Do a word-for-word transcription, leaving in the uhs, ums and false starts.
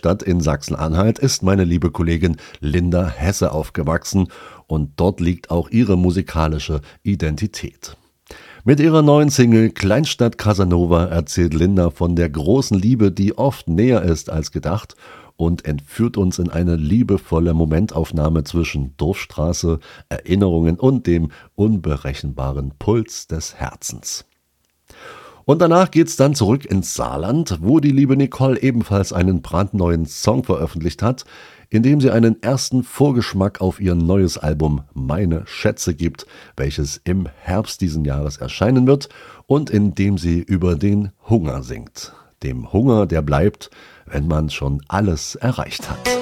Ingolstadt in Sachsen-Anhalt ist meine liebe Kollegin Linda Hesse aufgewachsen und dort liegt auch ihre musikalische Identität. Mit ihrer neuen Single Kleinstadt Casanova erzählt Linda von der großen Liebe, die oft näher ist als gedacht und entführt uns in eine liebevolle Momentaufnahme zwischen Dorfstraße, Erinnerungen und dem unberechenbaren Puls des Herzens. Und danach geht's dann zurück ins Saarland, wo die liebe Nicole ebenfalls einen brandneuen Song veröffentlicht hat, in dem sie einen ersten Vorgeschmack auf ihr neues Album Meine Schätze gibt, welches im Herbst diesen Jahres erscheinen wird und in dem sie über den Hunger singt. Dem Hunger, der bleibt, wenn man schon alles erreicht hat.